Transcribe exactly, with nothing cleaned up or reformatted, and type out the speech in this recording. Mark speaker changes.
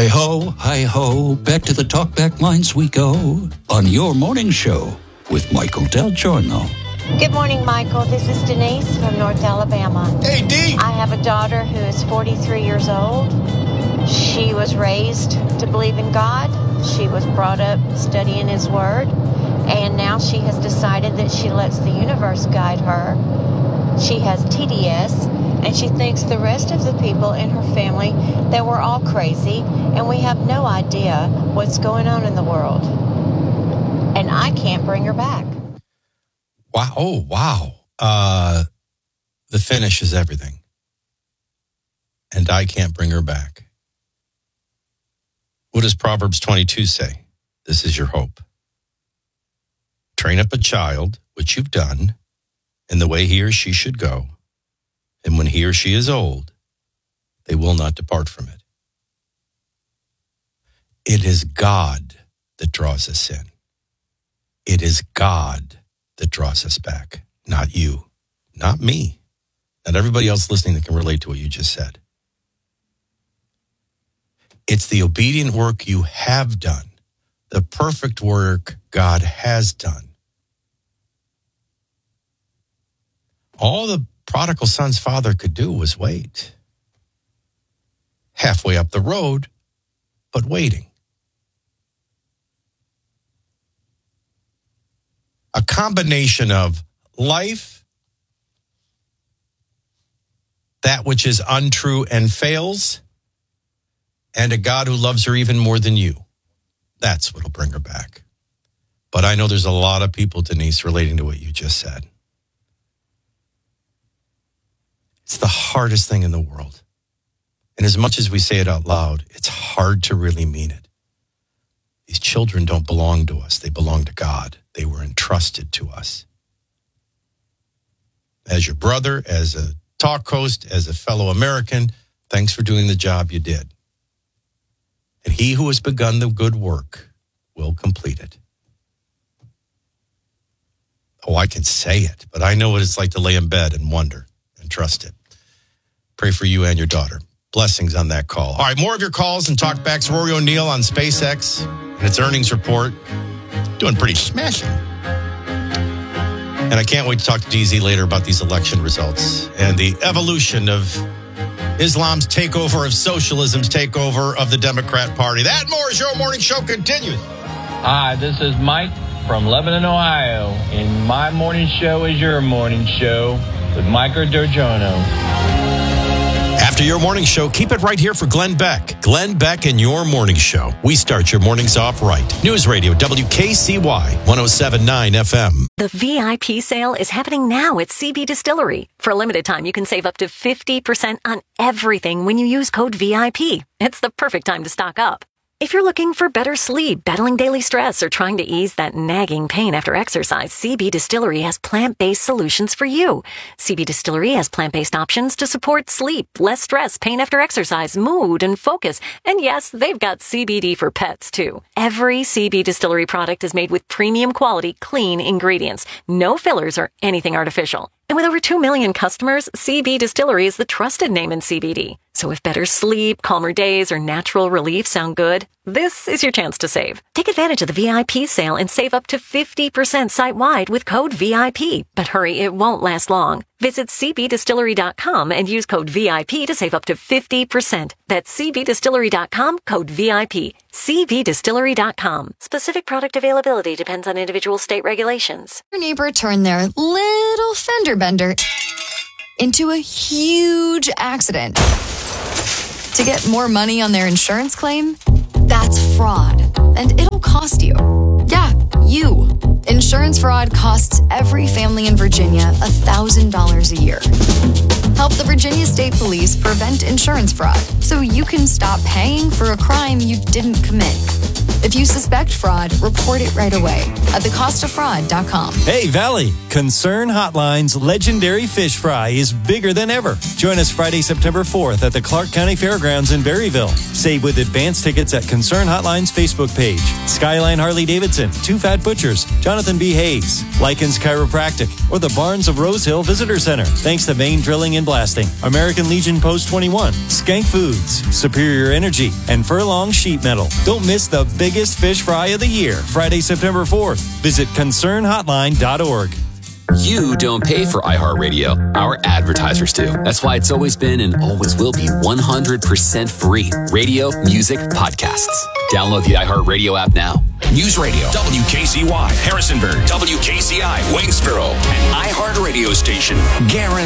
Speaker 1: Hi-ho, hi-ho, back to the talkback lines we go on your morning show with Michael Del Giorno.
Speaker 2: Good morning, Michael. This is Denise from North Alabama.
Speaker 3: Hey, Dee!
Speaker 2: I have a daughter who is forty-three years old. She was raised to believe in God. She was brought up studying His Word. And now she has decided that she lets the universe guide her. She has T D S, and she thinks the rest of the people in her family that we're all crazy, and we have no idea what's going on in the world. And I can't bring her back.
Speaker 3: Wow. Oh, wow. Uh, the finish is everything. And I can't bring her back. What does Proverbs twenty-two say? This is your hope. Train up a child, which you've done, in the way he or she should go. And when he or she is old, they will not depart from it. It is God that draws us in. It is God that draws us back, not you, not me, not everybody else listening that can relate to what you just said. It's the obedient work you have done, the perfect work God has done. All the prodigal son's father could do was wait. Halfway up the road, but waiting. A combination of life, that which is untrue and fails, and a God who loves her even more than you. That's what'll bring her back. But I know there's a lot of people, Denise, relating to what you just said. It's the hardest thing in the world. And as much as we say it out loud, it's hard to really mean it. These children don't belong to us. They belong to God. They were entrusted to us. As your brother, as a talk host, as a fellow American, thanks for doing the job you did. And he who has begun the good work will complete it. Oh, I can say it, but I know what it's like to lay in bed and wonder and trust it. Pray for you and your daughter. Blessings on that call. All right, more of your calls and talkbacks. Rory O'Neill on SpaceX and its earnings report. Doing pretty smashing. And I can't wait to talk to D Z later about these election results and the evolution of Islam's takeover of socialism's takeover of the Democrat Party. That and more as your morning show continues.
Speaker 4: Hi, this is Mike from Lebanon, Ohio. And my morning show is your morning show with Michael Del Giorno.
Speaker 3: After your morning show, keep it right here for Glenn Beck. Glenn Beck and your morning show. We start your mornings off right. News Radio, W K C Y, one oh seven point nine F M.
Speaker 5: The V I P sale is happening now at C B Distillery. For a limited time, you can save up to fifty percent on everything when you use code V I P. It's the perfect time to stock up. If you're looking for better sleep, battling daily stress, or trying to ease that nagging pain after exercise, C B Distillery has plant-based solutions for you. C B Distillery has plant-based options to support sleep, less stress, pain after exercise, mood, and focus. And yes, they've got C B D for pets, too. Every C B Distillery product is made with premium quality, clean ingredients. No fillers or anything artificial. And with over two million customers, C B Distillery is the trusted name in C B D. So if better sleep, calmer days, or natural relief sound good, this is your chance to save. Take advantage of the V I P sale and save up to fifty percent site-wide with code V I P. But hurry, it won't last long. Visit C B distillery dot com and use code V I P to save up to fifty percent. That's C B distillery dot com, code V I P. C B distillery dot com. Specific product availability depends on individual state regulations.
Speaker 6: Your neighbor turned their little fender bender into a huge accident. To get more money on their insurance claim? That's fraud, and it'll cost you. Yeah, you. Insurance fraud costs every family in Virginia one thousand dollars a year. Help the Virginia State Police prevent insurance fraud so you can stop paying for a crime you didn't commit. If you suspect fraud, report it right away at the cost of fraud dot com.
Speaker 7: Hey, Valley, Concern Hotline's legendary fish fry is bigger than ever. Join us Friday, September fourth at the Clark County Fairgrounds in Berryville. Save with advance tickets at Concern Hotline's Facebook page. Skyline Harley-Davidson, Two Fat Butchers, Jonathan B. Hayes, Likens Chiropractic, or the Barns of Rose Hill Visitor Center. Thanks to Main Drilling and Blasting, American Legion Post twenty-one, Skank Foods, Superior Energy, and Furlong Sheet Metal. Don't miss the biggest fish fry of the year, Friday, September fourth. Visit concern hotline dot org.
Speaker 8: You don't pay for iHeartRadio. Our advertisers do. That's why it's always been and always will be one hundred percent free. Radio, music, podcasts. Download the iHeartRadio app now.
Speaker 9: News Radio, W K C Y, Harrisonburg, W K C I, Waynesboro, an iHeartRadio station. Guaranteed